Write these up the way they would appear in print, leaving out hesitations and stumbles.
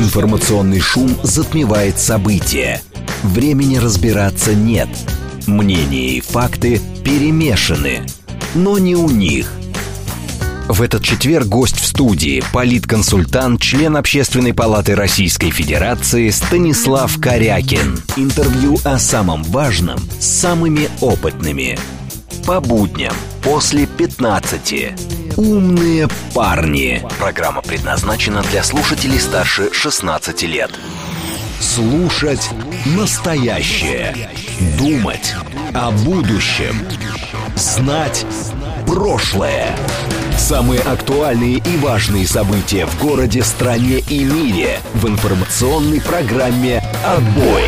Информационный шум затмевает события. Времени разбираться нет. Мнения и факты перемешаны. Но не у них. В этот четверг гость в студии – политконсультант, член Общественной палаты Российской Федерации Станислав Корякин. Интервью о самом важном с самыми опытными. По будням после 15. «Умные парни». Программа предназначена для слушателей старше 16 лет. Слушать настоящее. Думать о будущем. Знать прошлое. Самые актуальные и важные события в городе, стране и мире в информационной программе «Отбой».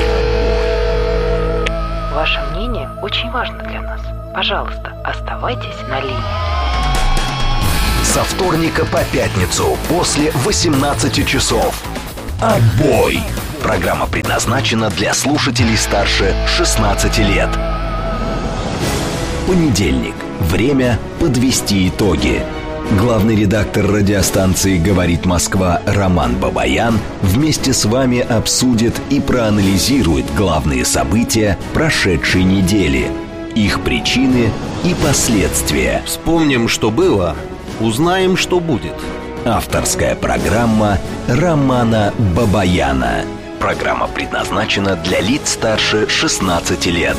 Ваше мнение очень важно для нас. Пожалуйста, оставайтесь на линии. Со вторника по пятницу после 18 часов. «Отбой». Программа предназначена для слушателей старше 16 лет. Понедельник. Время подвести итоги. Главный редактор радиостанции «Говорит Москва» Роман Бабаян вместе с вами обсудит и проанализирует главные события прошедшей недели, их причины и последствия. Вспомним, что было, узнаем, что будет. Авторская программа Романа Бабаяна. Программа предназначена для лиц старше 16 лет.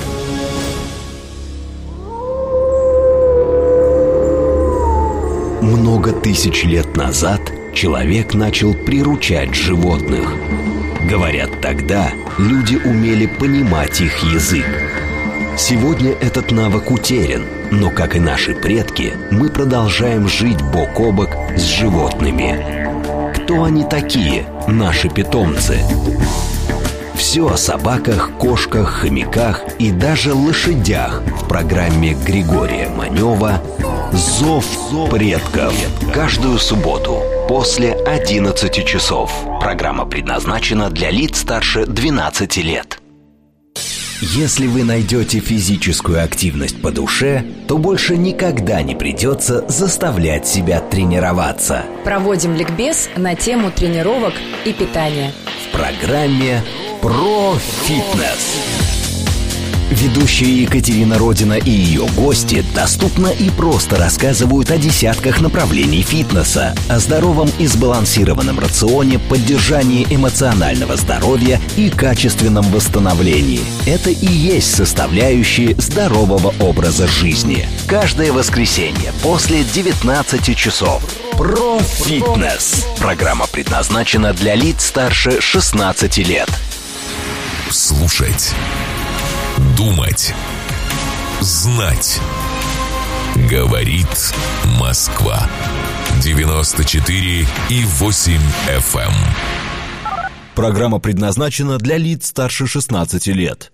Много тысяч лет назад человек начал приручать животных. Говорят, тогда люди умели понимать их язык. Сегодня этот навык утерян, но, как и наши предки, мы продолжаем жить бок о бок с животными. Кто они такие, наши питомцы? Все о собаках, кошках, хомяках и даже лошадях в программе Григория Манева «Зов предков». Каждую субботу после 11 часов. Программа предназначена для лиц старше 12 лет. Если вы найдете физическую активность по душе, то больше никогда не придется заставлять себя тренироваться. Проводим ликбез на тему тренировок и питания. В программе «Про фитнес». Ведущие Екатерина Родина и ее гости доступно и просто рассказывают о десятках направлений фитнеса, о здоровом и сбалансированном рационе, поддержании эмоционального здоровья и качественном восстановлении. Это и есть составляющие здорового образа жизни. Каждое воскресенье после 19 часов. Про фитнес. Программа предназначена для лиц старше 16 лет. Слушать. Думать. Знать. Говорит Москва. 94,8 FM. Программа предназначена для лиц старше 16 лет.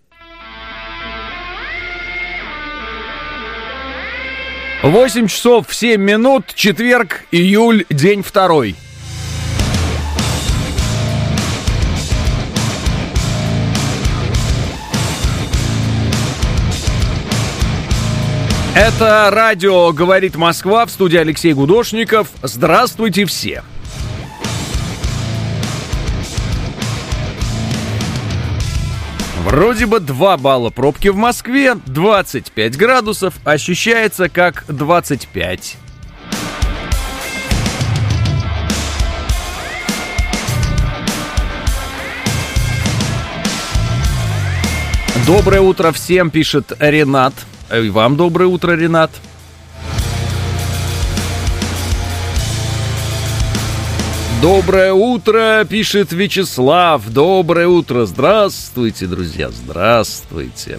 8 часов 7 минут, четверг, июль, день 2. Это радио «Говорит Москва», в студии Алексей Гудошников. Здравствуйте все! Вроде бы 2 балла пробки в Москве, 25 градусов, ощущается как 25. Доброе утро всем, пишет Ренат. И вам доброе утро, Ренат. Доброе утро, пишет Вячеслав. Доброе утро. Здравствуйте, друзья, здравствуйте.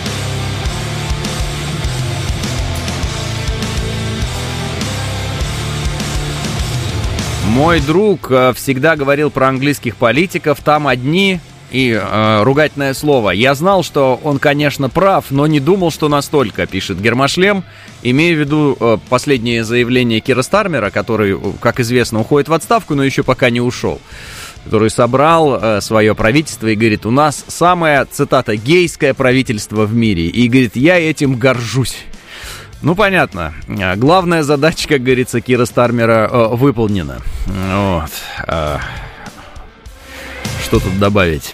Мой друг всегда говорил про английских политиков. Там одни... И ругательное слово. Я знал, что он, конечно, прав, но не думал, что настолько, пишет Гермошлем, имея в виду последнее заявление Кира Стармера, который, как известно, уходит в отставку, но еще пока не ушел, который собрал свое правительство и говорит, у нас самое, цитата, гейское правительство в мире. И говорит, я этим горжусь. Ну, понятно. Главная задача, как говорится, Кира Стармера выполнена. Вот. Что тут добавить?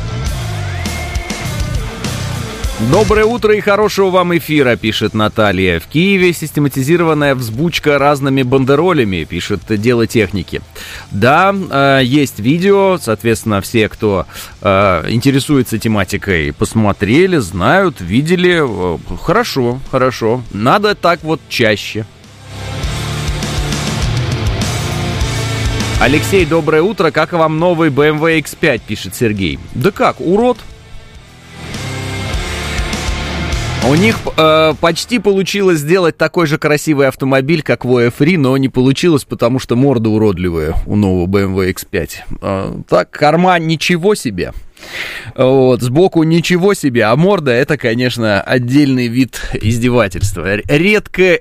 Доброе утро и хорошего вам эфира, пишет Наталья. В Киеве систематизированная взбучка разными бандеролями, пишет Дело техники. Да, есть видео, соответственно, все, кто интересуется тематикой, посмотрели, знают, видели. Хорошо, хорошо. Надо так вот чаще. Алексей, доброе утро. Как вам новый BMW X5, пишет Сергей. Да как, урод? У них почти получилось сделать такой же красивый автомобиль, как Voya Free, но не получилось, потому что морда уродливая у нового BMW X5. Так, корма ничего себе. Вот, сбоку ничего себе, а морда — это, конечно, отдельный вид издевательства. Редкой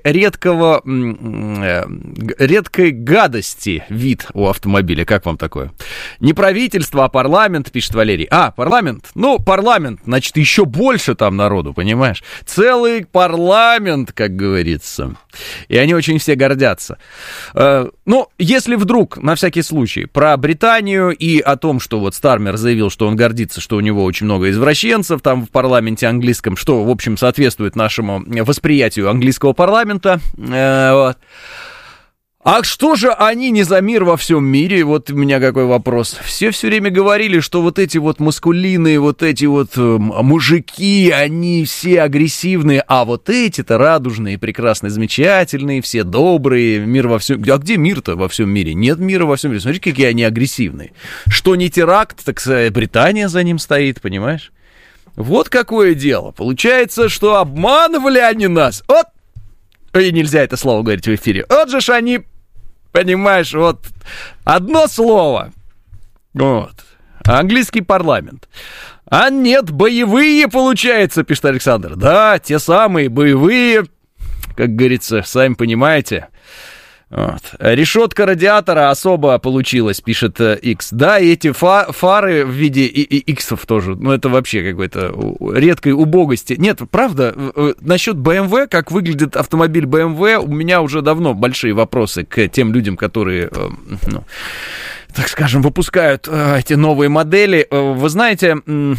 гадости вид у автомобиля. Как вам такое? Не правительство, а парламент, пишет Валерий. А, парламент? Ну, парламент, значит, еще больше там народу, понимаешь? Целый парламент, как говорится. И они очень все гордятся. Ну, если вдруг, на всякий случай, про Британию и о том, что вот Стармер заявил, что он гордится, что у него очень много извращенцев там в парламенте английском, что, в общем, соответствует нашему восприятию английского парламента. Вот. А что же они не за мир во всем мире? Вот у меня какой вопрос. Все время говорили, что вот эти вот маскулины, вот эти вот мужики, они все агрессивные, а вот эти-то радужные, прекрасные, замечательные, все добрые, мир во всем... А где мир-то во всем мире? Нет мира во всем мире. Смотрите, какие они агрессивные. Что не теракт, так Британия за ним стоит, понимаешь? Вот какое дело. Получается, что обманывали они нас. Вот. И нельзя это слово говорить в эфире. Вот же ж они... Понимаешь, вот одно слово. Вот. Английский парламент. А нет, боевые, получается, пишет Александр. Да, те самые боевые, как говорится, сами понимаете. Вот. Решетка радиатора особо получилась, пишет X. Да, и эти фары в виде иксов тоже. Ну, это вообще какой-то редкой убогости. Нет, правда, насчет BMW, как выглядит автомобиль BMW, у меня уже давно большие вопросы к тем людям, которые, ну, так скажем, выпускают эти новые модели. Вы знаете...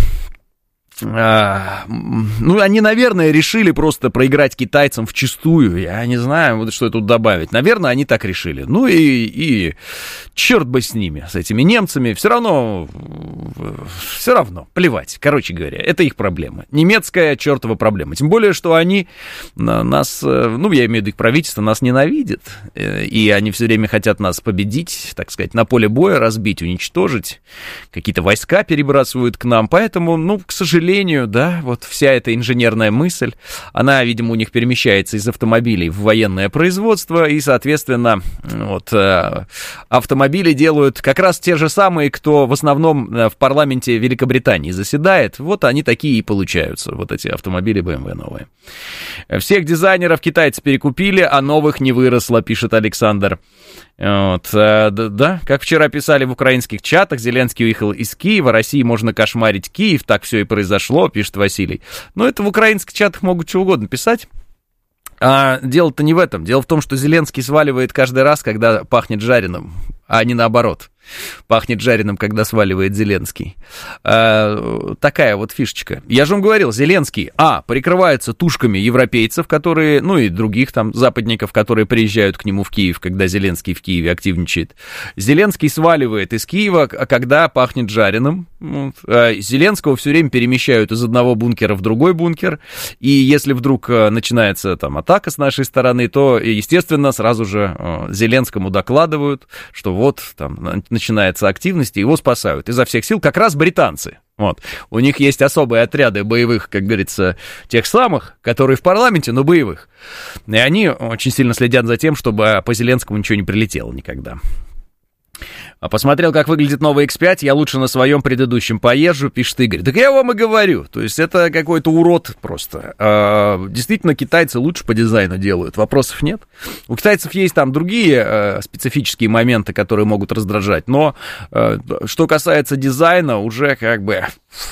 Ну, они, наверное, решили просто проиграть китайцам вчистую. Я не знаю, что тут добавить. Наверное, они так решили. Ну и черт бы с ними, с этими немцами. Все равно, плевать. Короче говоря, это их проблема. Немецкая чертова проблема. Тем более, что они нас, ну, я имею в виду их правительство, нас ненавидят. И они все время хотят нас победить, так сказать, на поле боя разбить, уничтожить. Какие-то войска перебрасывают к нам. Поэтому, ну, к сожалению, да, вот вся эта инженерная мысль, она, видимо, у них перемещается из автомобилей в военное производство, и, соответственно, вот, автомобили делают как раз те же самые, кто в основном в парламенте Великобритании заседает, вот они такие и получаются, вот эти автомобили BMW новые. Всех дизайнеров китайцы перекупили, а новых не выросло, пишет Александр. Вот, да, как вчера писали в украинских чатах, Зеленский уехал из Киева, России можно кошмарить Киев, так все и произошло, пишет Василий. Но это в украинских чатах могут что угодно писать. А дело-то не в этом. Дело в том, что Зеленский сваливает каждый раз, когда пахнет жареным, а не наоборот. Пахнет жареным, когда сваливает Зеленский. Такая вот фишечка. Я же вам говорил, Зеленский, прикрывается тушками европейцев, которые, ну и других там западников, которые приезжают к нему в Киев, когда Зеленский в Киеве активничает. Зеленский сваливает из Киева, когда пахнет жареным. Зеленского все время перемещают из одного бункера в другой бункер. И если вдруг начинается там атака с нашей стороны, то, естественно, сразу же Зеленскому докладывают, что вот там начинается активность, и его спасают изо всех сил как раз британцы. Вот. У них есть особые отряды боевых, как говорится, тех самых, которые в парламенте, но боевых. И они очень сильно следят за тем, чтобы по Зеленскому ничего не прилетело никогда. Посмотрел, как выглядит новый X5, я лучше на своем предыдущем поезжу, пишет Игорь. Так я вам и говорю, то есть это какой-то урод просто. Действительно, китайцы лучше по дизайну делают, вопросов нет. У китайцев есть там другие специфические моменты, которые могут раздражать, но что касается дизайна, уже как бы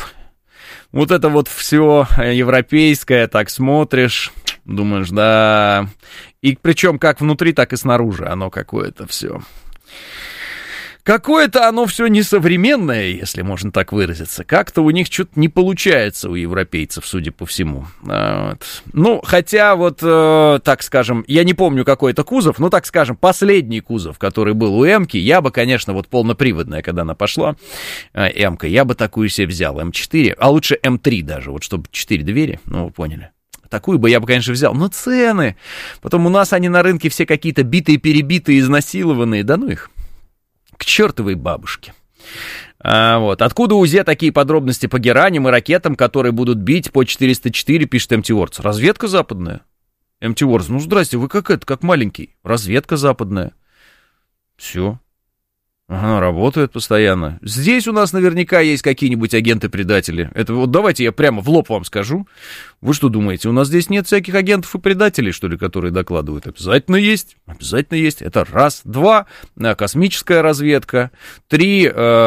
вот это вот все европейское, так смотришь, думаешь, да. И причем как внутри, так и снаружи оно какое-то все. Какое-то оно все несовременное, если можно так выразиться. Как-то у них что-то не получается у европейцев, судя по всему. Вот. Ну, хотя вот, так скажем, я не помню, какой это кузов, но, так скажем, последний кузов, который был у М-ки, я бы, конечно, вот полноприводная, когда она пошла, М-ка, я бы такую себе взял, М4, а лучше М3 даже, вот чтобы 4 двери, ну, вы поняли. Такую бы я бы, конечно, взял, но цены. Потом у нас они на рынке все какие-то битые, перебитые, изнасилованные, да ну их. К чертовой бабушке. Вот. Откуда у УЗЕ такие подробности по гераням и ракетам, которые будут бить по 404, пишет MT Words? Разведка западная. MT Words, ну здрасте, вы как маленький. Разведка западная. Все. Ага, работает постоянно. Здесь у нас наверняка есть какие-нибудь агенты-предатели. Это вот давайте я прямо в лоб вам скажу. Вы что думаете, у нас здесь нет всяких агентов и предателей, что ли, которые докладывают? Обязательно есть. Обязательно есть. Это раз. 2. Космическая разведка. 3.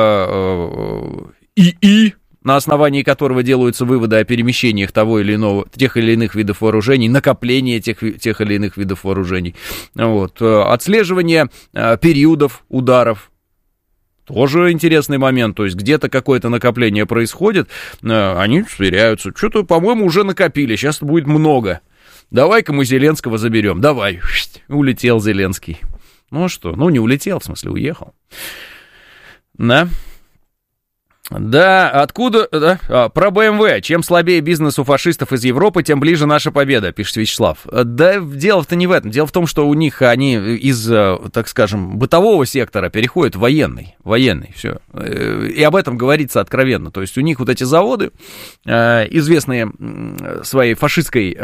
ИИ, на основании которого делаются выводы о перемещениях тех или иных видов вооружений, накопление тех или иных видов вооружений. Вот. Отслеживание периодов ударов. Тоже интересный момент, то есть где-то какое-то накопление происходит, они сверяются. Что-то, по-моему, уже накопили, сейчас будет много. Давай-ка мы Зеленского заберем, давай. Улетел Зеленский. Ну что, ну не улетел, в смысле уехал. Да. Да, откуда, да, про БМВ. Чем слабее бизнес у фашистов из Европы, тем ближе наша победа, пишет Вячеслав. Да, дело-то не в этом. Дело в том, что у них они из, так скажем, бытового сектора переходят в военный, все. И об этом говорится откровенно. То есть у них вот эти заводы, известные своей фашистской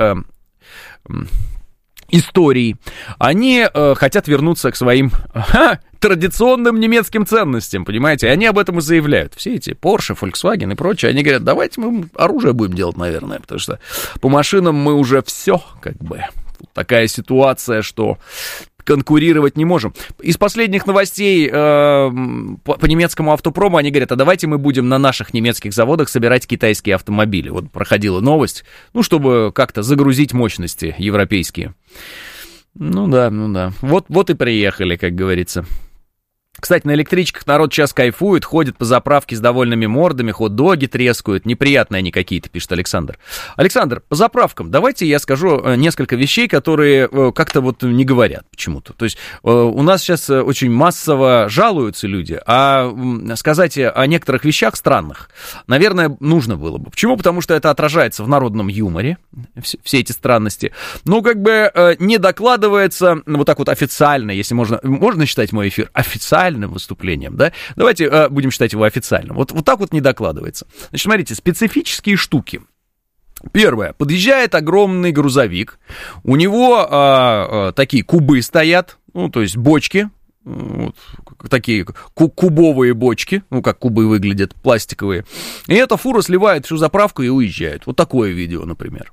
истории, они хотят вернуться к своим традиционным немецким ценностям, понимаете, и они об этом и заявляют. Все эти Porsche, Volkswagen и прочее, они говорят, давайте мы оружие будем делать, наверное, потому что по машинам мы уже все, как бы, такая ситуация, что конкурировать не можем. Из последних новостей по немецкому автопрому они говорят, а давайте мы будем на наших немецких заводах собирать китайские автомобили. Вот проходила новость, ну, чтобы как-то загрузить мощности европейские. Ну да. Вот и приехали, как говорится. Кстати, на электричках народ сейчас кайфует, ходит по заправке с довольными мордами, хот-доги трескают, неприятные они какие-то, пишет Александр. Александр, по заправкам давайте я скажу несколько вещей, которые как-то вот не говорят почему-то. То есть у нас сейчас очень массово жалуются люди, а сказать о некоторых вещах странных, наверное, нужно было бы. Почему? Потому что это отражается в народном юморе, все эти странности, но как бы не докладывается вот так вот официально, если можно считать мой эфир официальным выступлением, да? Давайте будем считать его официальным. Вот так вот не докладывается. Значит, смотрите, специфические штуки. Первое. Подъезжает огромный грузовик. У него такие кубы стоят, ну, то есть бочки, вот, такие кубовые бочки, ну, как кубы выглядят, пластиковые. И эта фура сливает всю заправку и уезжает. Вот такое видео, например.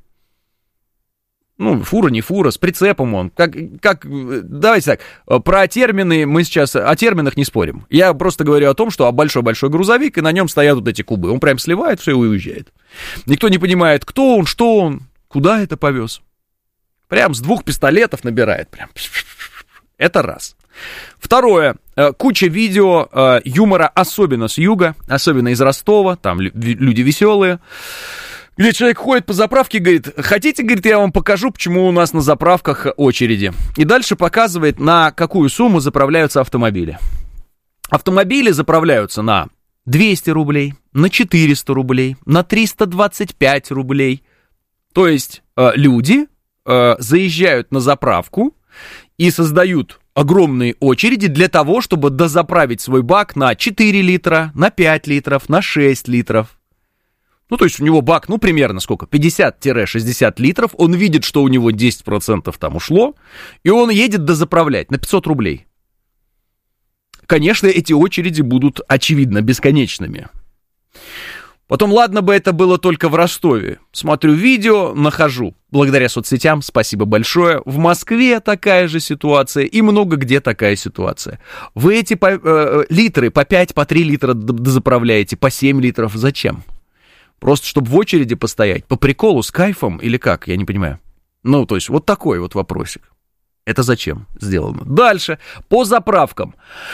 Ну, фура, не фура, с прицепом он. Давайте так, про термины мы сейчас, о терминах не спорим. Я просто говорю о том, что большой-большой грузовик, и на нем стоят вот эти кубы. Он прям сливает все и уезжает. Никто не понимает, кто он, что он, куда это повез. Прям с 2 пистолетов набирает. Прям. Это раз. Второе. Куча видео юмора, особенно с юга, особенно из Ростова. Там люди веселые. Где человек ходит по заправке и говорит, хотите, говорит, я вам покажу, почему у нас на заправках очереди. И дальше показывает, на какую сумму заправляются автомобили. Автомобили заправляются на 200 рублей, на 400 рублей, на 325 рублей. То есть люди заезжают на заправку и создают огромные очереди для того, чтобы дозаправить свой бак на 4 литра, на 5 литров, на 6 литров. Ну, то есть у него бак, ну, примерно сколько, 50-60 литров, он видит, что у него 10% там ушло, и он едет дозаправлять на 500 рублей. Конечно, эти очереди будут, очевидно, бесконечными. Потом, ладно бы это было только в Ростове. Смотрю видео, нахожу, благодаря соцсетям, спасибо большое, в Москве такая же ситуация, и много где такая ситуация. Вы эти литры по 5, по 3 литра дозаправляете, по 7 литров, зачем? Просто чтобы в очереди постоять, по приколу, с кайфом или как, я не понимаю. Ну, то есть, вот такой вот вопросик. Это зачем сделано? Дальше, по заправкам.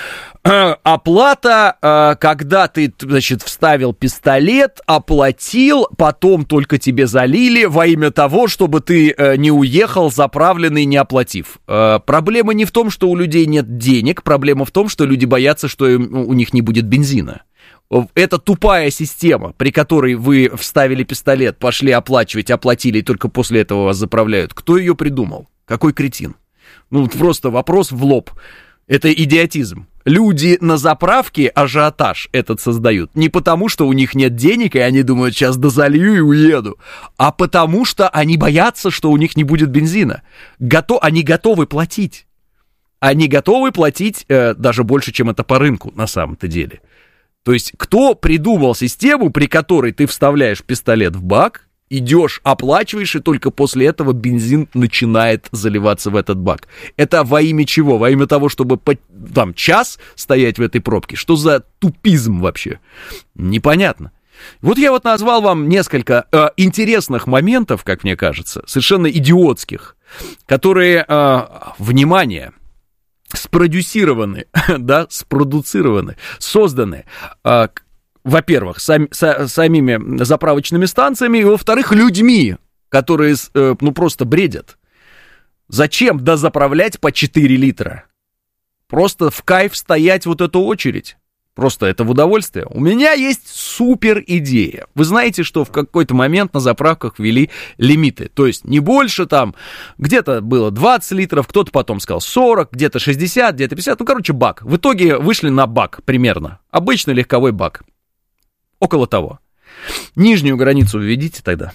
Оплата, когда ты, значит, вставил пистолет, оплатил, потом только тебе залили во имя того, чтобы ты не уехал заправленный, не оплатив. Проблема не в том, что у людей нет денег, проблема в том, что люди боятся, что у них не будет бензина. Это тупая система, при которой вы вставили пистолет, пошли оплачивать, оплатили, и только после этого вас заправляют. Кто ее придумал? Какой кретин? Ну, просто вопрос в лоб. Это идиотизм. Люди на заправке ажиотаж этот создают. Не потому, что у них нет денег, и они думают, сейчас дозалью и уеду, а потому, что они боятся, что у них не будет бензина. Они готовы платить. Они готовы платить даже больше, чем это по рынку на самом-то деле. То есть, кто придумал систему, при которой ты вставляешь пистолет в бак, идешь, оплачиваешь, и только после этого бензин начинает заливаться в этот бак. Это во имя чего? Во имя того, чтобы там час стоять в этой пробке? Что за тупизм вообще? Непонятно. Вот я вот назвал вам несколько интересных моментов, как мне кажется, совершенно идиотских, которые, внимание, спродюсированы, да, спродуцированы, созданы, во-первых, самими заправочными станциями, и, во-вторых, людьми, которые, просто бредят. Зачем дозаправлять по 4 литра? Просто в кайф стоять вот эту очередь. Просто это в удовольствие. У меня есть супер идея. Вы знаете, что в какой-то момент на заправках ввели лимиты. То есть не больше там, где-то было 20 литров, кто-то потом сказал 40, где-то 60, где-то 50. Бак. В итоге вышли на бак примерно. Обычный легковой бак. Около того. Нижнюю границу введите тогда.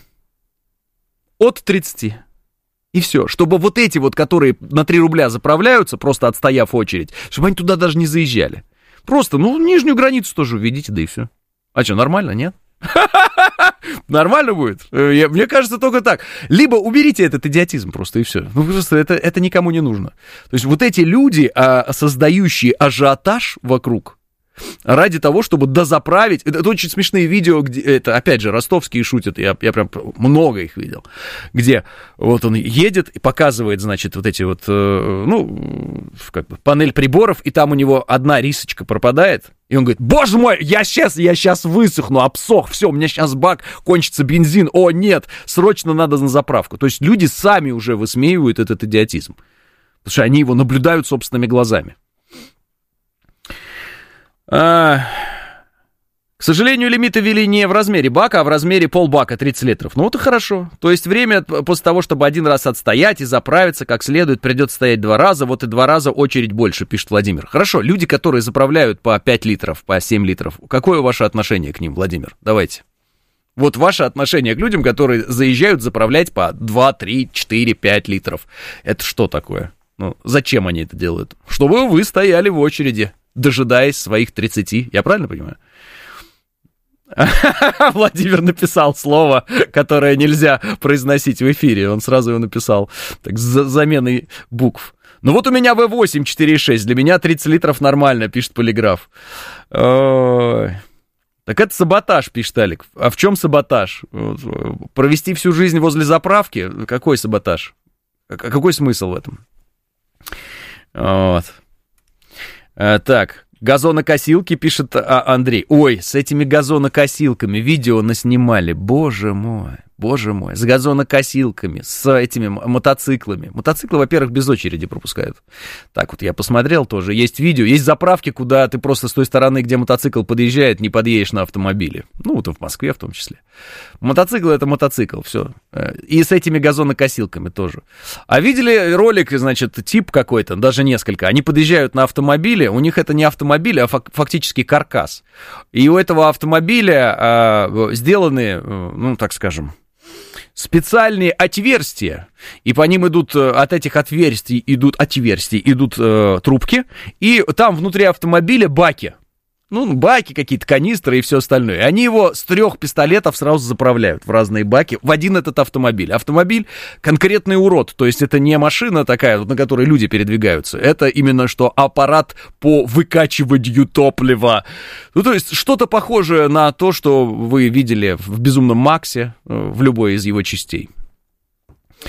От 30. И все. Чтобы вот эти вот, которые на 3 рубля заправляются, просто отстояв очередь, чтобы они туда даже не заезжали. Просто, нижнюю границу тоже введите, да и все. А что, нормально, нет? Нормально будет? Мне кажется, только так. Либо уберите этот идиотизм просто, и все. Просто это никому не нужно. То есть вот эти люди, создающие ажиотаж вокруг, ради того, чтобы дозаправить. Это очень смешные видео, где, это, опять же, ростовские шутят, я прям много их видел, где вот он едет и показывает, значит, вот эти вот, панель приборов, и там у него одна рисочка пропадает, и он говорит: боже мой, я сейчас высохну, обсох, все, у меня сейчас бак, кончится бензин, о нет, срочно надо на заправку. То есть люди сами уже высмеивают этот идиотизм, потому что они его наблюдают собственными глазами. К сожалению, лимиты ввели не в размере бака, а в размере полбака, 30 литров. Ну, это хорошо. То есть время после того, чтобы один раз отстоять и заправиться как следует, придется стоять 2 раза, вот и 2 раза очередь больше, пишет Владимир. Хорошо, люди, которые заправляют по 5 литров, по 7 литров, какое ваше отношение к ним, Владимир? Давайте. Вот ваше отношение к людям, которые заезжают заправлять по 2, 3, 4, 5 литров. Это что такое? Зачем они это делают? Чтобы вы стояли в очереди, дожидаясь своих 30. Я правильно понимаю? Владимир написал слово, которое нельзя произносить в эфире. Он сразу его написал так, с заменой букв. Вот у меня V8 4.6. Для меня 30 литров нормально, пишет Полиграф. Так это саботаж, пишет Алик. А в чем саботаж? Провести всю жизнь возле заправки? Какой саботаж? Какой смысл в этом? Вот. Так, газонокосилки, пишет Андрей. Ой, с этими газонокосилками видео наснимали, боже мой, с газонокосилками, с этими мотоциклами. Мотоциклы, во-первых, без очереди пропускают. Так вот, я посмотрел тоже, есть видео, есть заправки, куда ты просто с той стороны, где мотоцикл подъезжает, не подъедешь на автомобиле. Вот и в Москве в том числе. Мотоцикл — это мотоцикл, все. И с этими газонокосилками тоже. А видели ролик, значит, тип какой-то, даже несколько, они подъезжают на автомобиле, у них это не автомобиль, а фактически каркас. И у этого автомобиля сделаны, так скажем, специальные отверстия, и по ним идут, от этих отверстий идут трубки, и там внутри автомобиля баки. Баки какие-то, канистры и все остальное. И они его с 3 пистолетов сразу заправляют в разные баки, в один этот автомобиль. Автомобиль конкретный урод, то есть это не машина такая, на которой люди передвигаются, это именно что аппарат по выкачиванию топлива. То есть что-то похожее на то, что вы видели в «Безумном Максе», в любой из его частей.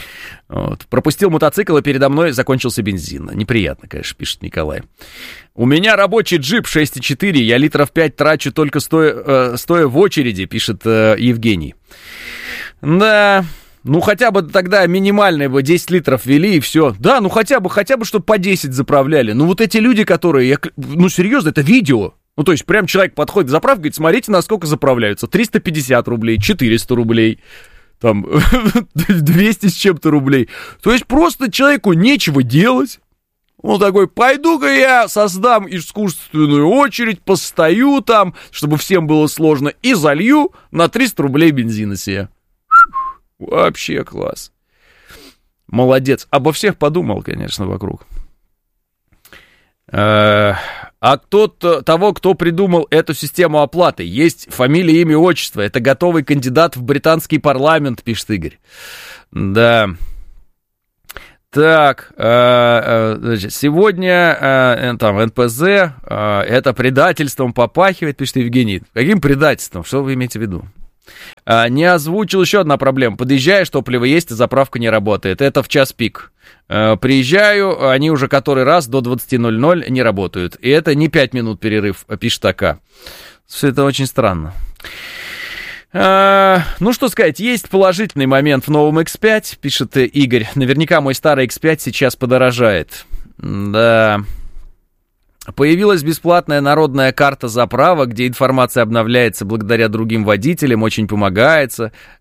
Вот. Пропустил мотоцикл, и передо мной закончился бензин. Неприятно, конечно, пишет Николай. У меня рабочий джип 6,4, я литров 5 трачу только стоя в очереди, пишет Евгений. Да, ну хотя бы тогда минимальные бы 10 литров ввели, и все. Да, ну хотя бы, чтобы по 10 заправляли. Ну вот эти люди, которые, ну серьезно, это видео. Ну то есть прям человек подходит к заправке, говорит, смотрите, насколько заправляются. 350 рублей, 400 рублей. Там 200 с чем-то рублей. То есть просто человеку нечего делать. Он такой, пойду-ка я создам искусственную очередь, постою там, чтобы всем было сложно, и залью на 300 рублей бензина себе. Вообще класс. Молодец. Обо всех подумал, конечно, вокруг. А того, кто придумал эту систему оплаты, есть фамилия, имя, отчество. Это готовый кандидат в британский парламент, пишет Игорь. Да. Так, значит, сегодня там НПЗ, это предательством попахивает, пишет Евгений. Каким предательством? Что вы имеете в виду? Не озвучил еще одна проблема. Подъезжаешь, топливо есть, а заправка не работает. Это в час пик. Приезжаю, они уже который раз до 20:00 не работают. И это не 5 минут перерыв, пишет АК. Все это очень странно. Ну, что сказать, есть положительный момент в новом X5, пишет Игорь. Наверняка мой старый X5 сейчас подорожает. Да. Появилась бесплатная народная карта заправок, где информация обновляется благодаря другим водителям, очень помогает,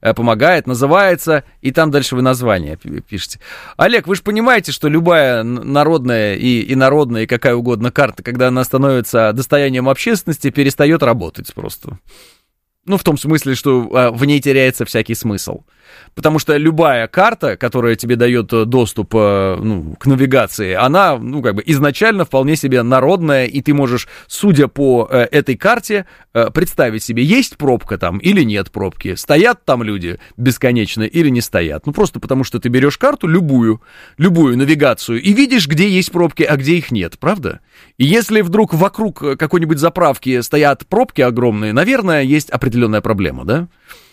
называется, и там дальше вы название пишете. Олег, вы же понимаете, что любая народная и инородная, и какая угодно карта, когда она становится достоянием общественности, перестает работать просто. Ну, в том смысле, что в ней теряется всякий смысл. Потому что любая карта, которая тебе дает доступ к навигации, она, изначально вполне себе народная, и ты можешь, судя по этой карте, представить себе, есть пробка там или нет пробки, стоят там люди бесконечно или не стоят. Ну, просто потому что ты берешь карту, любую навигацию, и видишь, где есть пробки, а где их нет, правда? И если вдруг вокруг какой-нибудь заправки стоят пробки огромные, наверное, есть определенная проблема, да?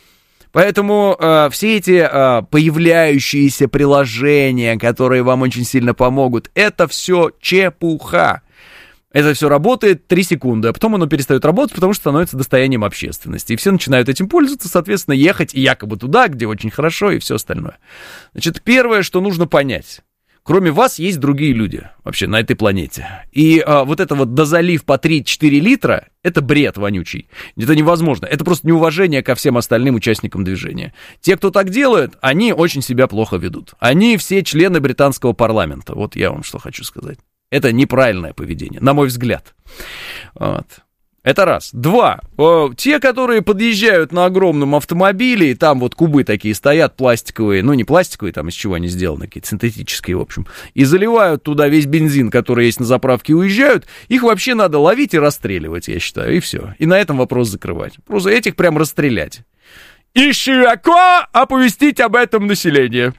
Поэтому все эти появляющиеся приложения, которые вам очень сильно помогут, это все чепуха. Это все работает 3 секунды, а потом оно перестает работать, потому что становится достоянием общественности. И все начинают этим пользоваться, соответственно, ехать якобы туда, где очень хорошо, и все остальное. Значит, первое, что нужно понять. Кроме вас есть другие люди вообще на этой планете. И вот это вот дозалив по 3-4 литра, это бред вонючий. Это невозможно. Это просто неуважение ко всем остальным участникам движения. Те, кто так делает, они очень себя плохо ведут. Они все члены британского парламента. Вот я вам что хочу сказать. Это неправильное поведение, на мой взгляд. Вот. Это раз. 2. Те, которые подъезжают на огромном автомобиле, и там вот кубы такие стоят пластиковые, ну не пластиковые, там из чего они сделаны, какие-то синтетические, в общем, и заливают туда весь бензин, который есть на заправке, и уезжают, их вообще надо ловить и расстреливать, я считаю, и все. И на этом вопрос закрывать. Просто этих прям расстрелять. И широко оповестить об этом население.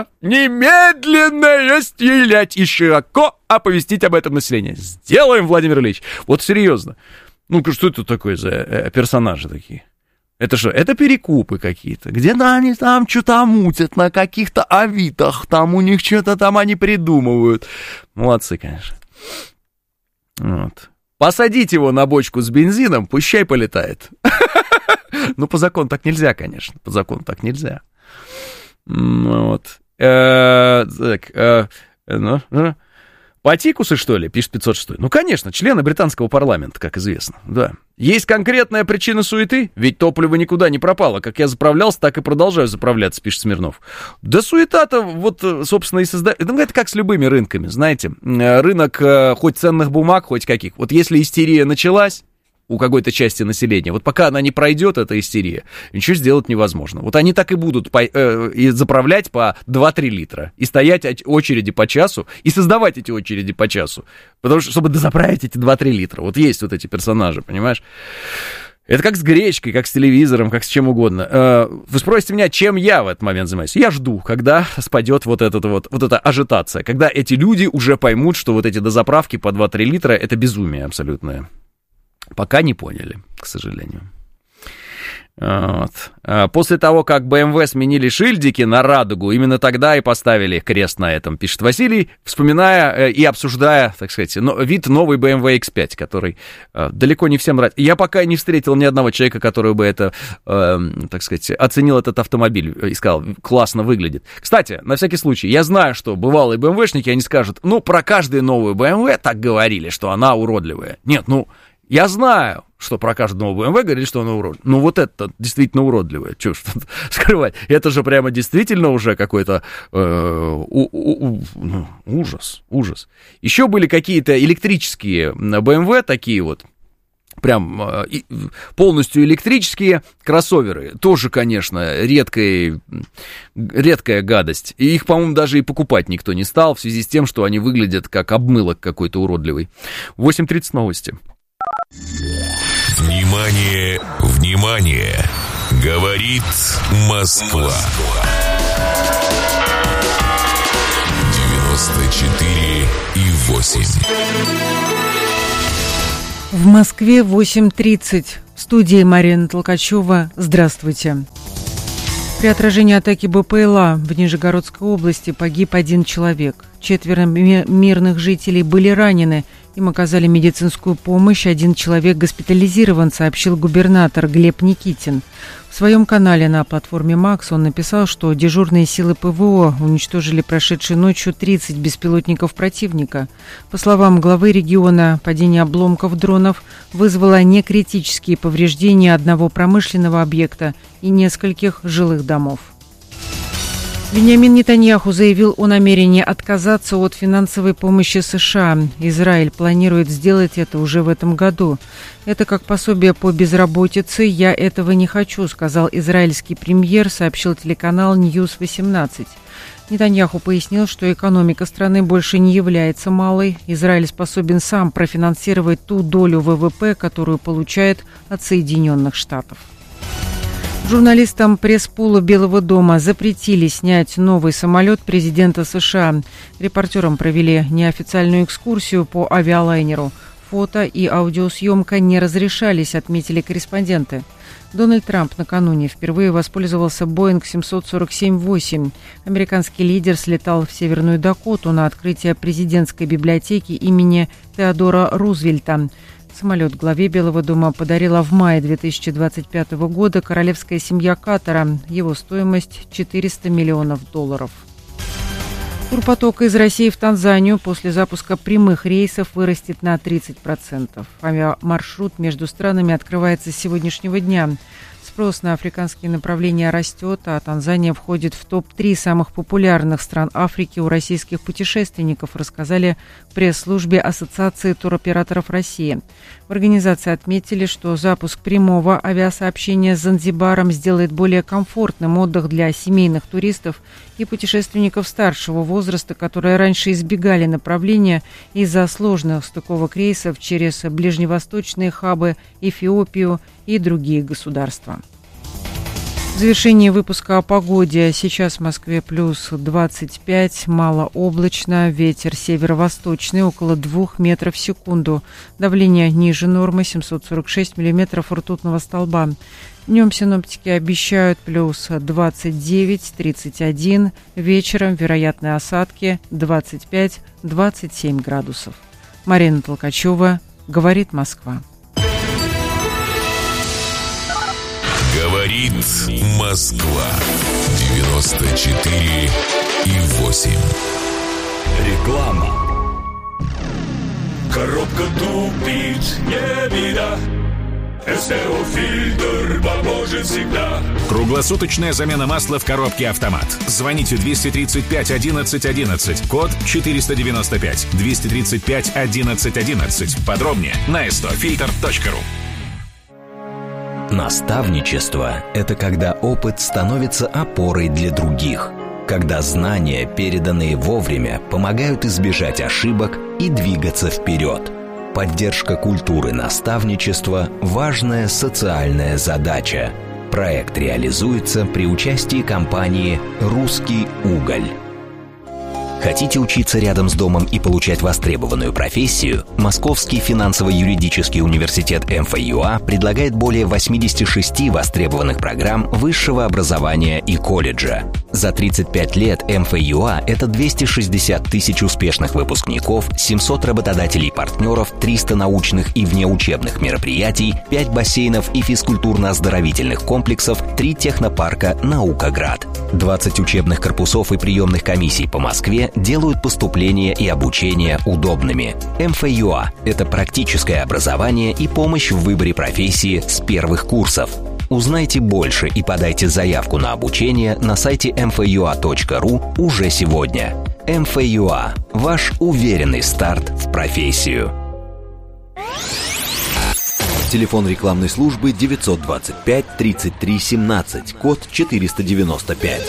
Немедленно стрелять и широко оповестить об этом население. Сделаем, Владимир Ильич. Вот серьезно. Ну-ка, что это такое за персонажи такие? Это что, это перекупы какие-то? Где они там что-то мутят на каких-то авитах, там у них что-то там они придумывают. Молодцы, конечно. Вот. Посадить его на бочку с бензином, пущай полетает. Ну, по закону так нельзя, конечно. По закону так нельзя. Вот. Патикусы, что ли, пишет 506. Ну, конечно, члены британского парламента, как известно, да. Есть конкретная причина суеты, ведь топливо никуда не пропало. Как я заправлялся, так и продолжаю заправляться, пишет Смирнов. Да суета-то вот, собственно, и создает. Ну, это как с любыми рынками, знаете. Рынок хоть ценных бумаг, хоть каких. Вот если истерия началась у какой-то части населения, вот пока она не пройдет, эта истерия, ничего сделать невозможно. Вот они так и будут и заправлять по 2-3 литра, и стоять очереди по часу, и создавать эти очереди по часу, потому что, чтобы дозаправить эти 2-3 литра. Вот есть вот эти персонажи, понимаешь? Это как с гречкой, как с телевизором, как с чем угодно. Вы спросите меня, чем я в этот момент занимаюсь? Я жду, когда спадет вот эта ажитация, когда эти люди уже поймут, что вот эти дозаправки по 2-3 литра — это безумие абсолютное. Пока не поняли, к сожалению. Вот. После того, как BMW сменили шильдики на радугу, именно тогда и поставили крест на этом, пишет Василий, вспоминая и обсуждая, так сказать, вид новой BMW X5, который далеко не всем нравится. Я пока не встретил ни одного человека, который бы это, так сказать, оценил этот автомобиль и сказал, классно выглядит. Кстати, на всякий случай, я знаю, что бывалые BMW-шники, они скажут, про каждую новую BMW так говорили, что она уродливая. Нет, я знаю, что про каждую новую BMW говорили, что она уродливая. Вот это действительно уродливая. Чего ж тут скрывать? Это же прямо действительно уже какой-то ужас. Еще были какие-то электрические BMW, такие вот, прям полностью электрические кроссоверы. Тоже, конечно, редкая гадость. И их, по-моему, даже и покупать никто не стал, в связи с тем, что они выглядят как обмылок какой-то уродливый. 8:30 новости. Внимание, внимание! Говорит Москва. 94,8. В Москве 8:30. В студии Марина Толкачева. Здравствуйте. При отражении атаки БПЛА в Нижегородской области погиб 1 человек. 4 мирных жителей были ранены. Им оказали медицинскую помощь. 1 человек госпитализирован, сообщил губернатор Глеб Никитин. В своем канале на платформе МАКС он написал, что дежурные силы ПВО уничтожили прошедшей ночью 30 беспилотников противника. По словам главы региона, падение обломков дронов вызвало некритические повреждения одного промышленного объекта и нескольких жилых домов. Биньямин Нетаньяху заявил о намерении отказаться от финансовой помощи США. Израиль планирует сделать это уже в этом году. Это как пособие по безработице. «Я этого не хочу», — сказал израильский премьер, сообщил телеканал News-18. Нетаньяху пояснил, что экономика страны больше не является малой. Израиль способен сам профинансировать ту долю ВВП, которую получает от Соединенных Штатов. Журналистам пресс-пула Белого дома запретили снять новый самолет президента США. Репортерам провели неофициальную экскурсию по авиалайнеру. Фото и аудиосъемка не разрешались, отметили корреспонденты. Дональд Трамп накануне впервые воспользовался Boeing 747-8. Американский лидер слетал в Северную Дакоту на открытие президентской библиотеки имени Теодора Рузвельта. Самолет главе Белого дома подарила в мае 2025 года королевская семья Катара. Его стоимость $400 миллионов. Турпоток из России в Танзанию после запуска прямых рейсов вырастет на 30%. Авиамаршрут между странами открывается с сегодняшнего дня. Спрос на африканские направления растет, а Танзания входит в топ-3 самых популярных стран Африки у российских путешественников, рассказали в пресс-службе Ассоциации туроператоров России. В организации отметили, что запуск прямого авиасообщения с Занзибаром сделает более комфортным отдых для семейных туристов и путешественников старшего возраста, которые раньше избегали направления из-за сложных стыковок рейсов через ближневосточные хабы, Эфиопию и другие государства. В завершении выпуска о погоде. Сейчас в Москве плюс 25, малооблачно, ветер северо-восточный, около 2 метров в секунду. Давление ниже нормы, 746 миллиметров ртутного столба. Днем синоптики обещают плюс 29, 31, вечером вероятные осадки 25-27 градусов. Марина Толкачева, говорит Москва. Говорит Москва. 94,8. Реклама. Коробка тупит, не беда. СТО-фильтр поможет всегда. Круглосуточная замена масла в коробке «Автомат». Звоните 235 11 11, код 495, 235 11 11. Подробнее на stofilter.ru. Наставничество – это когда опыт становится опорой для других, когда знания, переданные вовремя, помогают избежать ошибок и двигаться вперед. Поддержка культуры наставничества – важная социальная задача. Проект реализуется при участии компании «Русский уголь». Хотите учиться рядом с домом и получать востребованную профессию? Московский финансово-юридический университет МФЮА предлагает более 86 востребованных программ высшего образования и колледжа. За 35 лет МФЮА – это 260 тысяч успешных выпускников, 700 работодателей и партнеров, 300 научных и внеучебных мероприятий, 5 бассейнов и физкультурно-оздоровительных комплексов, 3 технопарка «Наукаград». 20 учебных корпусов и приемных комиссий по Москве делают поступление и обучение удобными. МФЮА – это практическое образование и помощь в выборе профессии с первых курсов. Узнайте больше и подайте заявку на обучение на сайте mfua.ru уже сегодня. МФЮА – ваш уверенный старт в профессию. Телефон рекламной службы 925 33 17, код 495.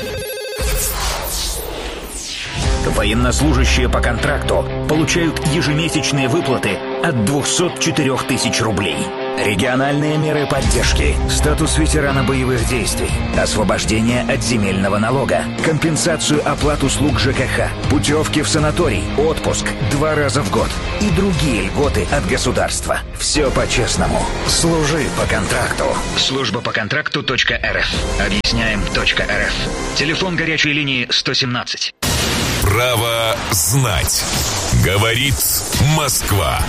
Военнослужащие по контракту получают ежемесячные выплаты от 204 тысяч рублей. Региональные меры поддержки, статус ветерана боевых действий, освобождение от земельного налога, компенсацию оплат услуг ЖКХ, путевки в санаторий, отпуск 2 раза в год и другие льготы от государства. Все по-честному. Служи по контракту. Служба по контракту.рф. Объясняем.рф. Телефон горячей линии 117. Право знать. Говорит Москва.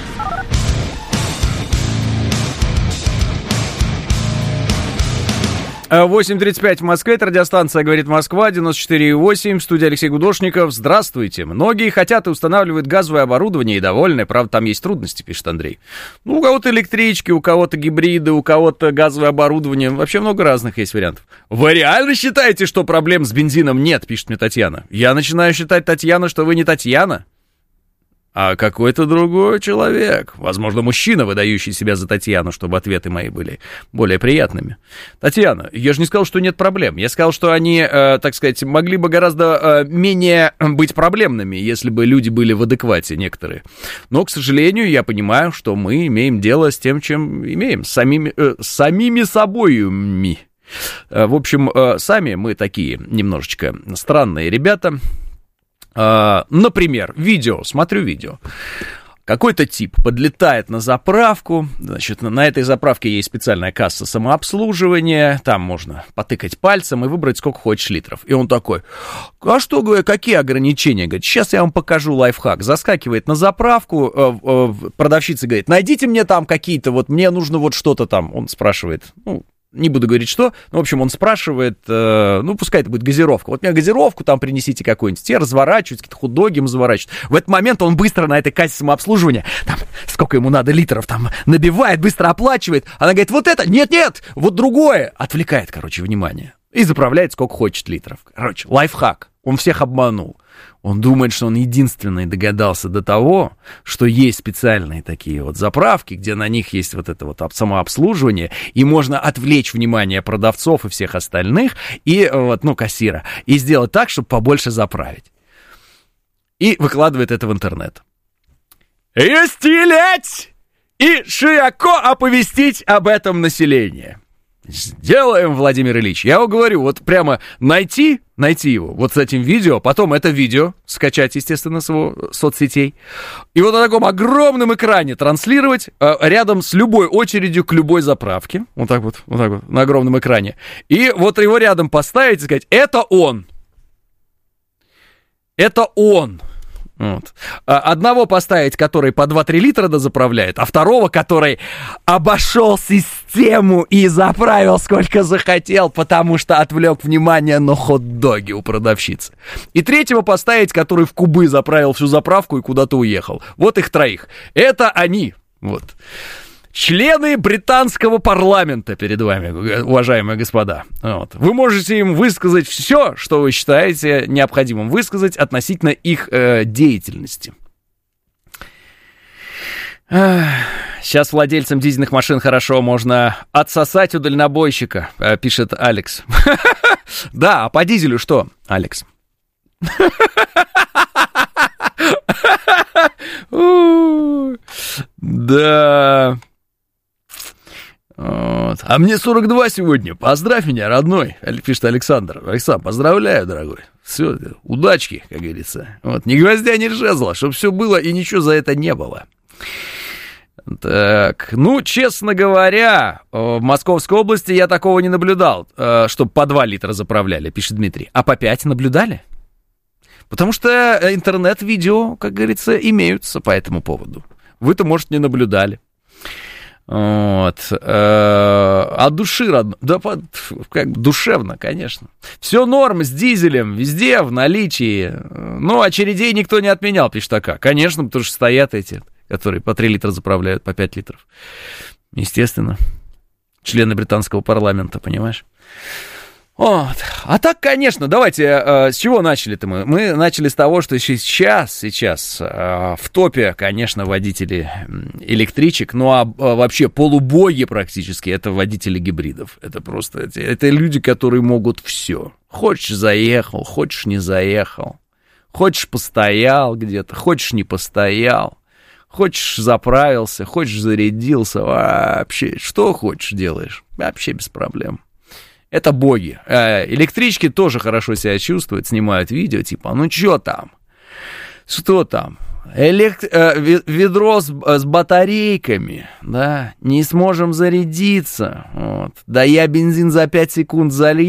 8:35 в Москве, это радиостанция «Говорит Москва», 94,8, студия Алексей Гудошников. Здравствуйте. Многие хотят и устанавливают газовое оборудование и довольны. Правда, там есть трудности, пишет Андрей. Ну, у кого-то электрички, у кого-то гибриды, у кого-то газовое оборудование. Вообще много разных есть вариантов. Вы реально считаете, что проблем с бензином нет, пишет мне Татьяна? Я начинаю считать, Татьяна, что вы не Татьяна, а какой-то другой человек. Возможно, мужчина, выдающий себя за Татьяну, чтобы ответы мои были более приятными. Татьяна, я же не сказал, что нет проблем. Я сказал, что они, так сказать, могли бы гораздо менее быть проблемными, если бы люди были в адеквате некоторые. Но, к сожалению, я понимаю, что мы имеем дело с тем, чем имеем, с самими собоюми. В общем, сами мы такие немножечко странные ребята. Например, смотрю видео. Какой-то тип подлетает на заправку, значит, на этой заправке есть специальная касса самообслуживания, там можно потыкать пальцем и выбрать сколько хочешь литров. И он такой, а что, говорю, какие ограничения? Говорит, сейчас я вам покажу лайфхак. Заскакивает на заправку, продавщица говорит, найдите мне там какие-то, вот мне нужно вот что-то там. Он спрашивает, не буду говорить, что. В общем, он спрашивает, пускай это будет газировка. Вот мне газировку там принесите какую-нибудь. Те разворачивают, какие-то хот-доги ему заворачивают. В этот момент он быстро на этой кассе самообслуживания, там, сколько ему надо литров, там, набивает, быстро оплачивает. Она говорит, вот это, нет, вот другое. Отвлекает, внимание. И заправляет сколько хочет литров. Лайфхак. Он всех обманул. Он думает, что он единственный догадался до того, что есть специальные такие вот заправки, где на них есть вот это вот самообслуживание, и можно отвлечь внимание продавцов и всех остальных, и кассира, и сделать так, чтобы побольше заправить. И выкладывает это в интернет. Расстелять и широко оповестить об этом население. Сделаем, Владимир Ильич. Я вам говорю, вот прямо найти его вот с этим видео, потом это видео скачать, естественно, с его соцсетей, и вот на таком огромном экране транслировать рядом с любой очередью к любой заправке, вот так вот, на огромном экране, и вот его рядом поставить и сказать, это он. Вот. Одного поставить, который по 2-3 литра дозаправляет, а второго, который обошел систему и заправил сколько захотел, потому что отвлек внимание на хот-доги у продавщицы. И третьего поставить, который в кубы заправил всю заправку и куда-то уехал. Вот их троих. Это они. Вот. Члены британского парламента перед вами, уважаемые господа. Вот. Вы можете им высказать все, что вы считаете необходимым высказать относительно их деятельности. Сейчас владельцам дизельных машин хорошо можно отсосать у дальнобойщика, пишет Алекс. Да, а по дизелю что, Алекс? Да. Вот. А мне 42 сегодня. Поздравь меня, родной, пишет Александр. Александр, поздравляю, дорогой. Все, удачки, как говорится. Вот. Ни гвоздя, ни жезла, чтобы все было и ничего за это не было. Так, ну, честно говоря, в Московской области я такого не наблюдал, чтобы по 2 литра заправляли, пишет Дмитрий. А по 5 наблюдали? Потому что интернет-видео, как говорится, имеются по этому поводу. Вы-то, может, не наблюдали. Вот. От души, родно. Да, как душевно, конечно. Все норм с дизелем, везде в наличии. Ну, очередей никто не отменял, пишет АК. Конечно, потому что стоят эти, которые по 3 литра заправляют, по 5 литров. Естественно. Члены британского парламента, понимаешь? Вот. А так, конечно, давайте, с чего начали-то мы? Мы начали с того, что сейчас в топе, конечно, водители электричек, ну а вообще полубоги практически, это водители гибридов. Это просто, это люди, которые могут все. Хочешь заехал, хочешь не заехал, хочешь постоял где-то, хочешь не постоял, хочешь заправился, хочешь зарядился, вообще, что хочешь делаешь, вообще без проблем. Это боги. Электрички тоже хорошо себя чувствуют, снимают видео, типа, ну что там? Что там? Ведро с батарейками, да, не сможем зарядиться. Вот. Да я бензин за 5 секунд залью.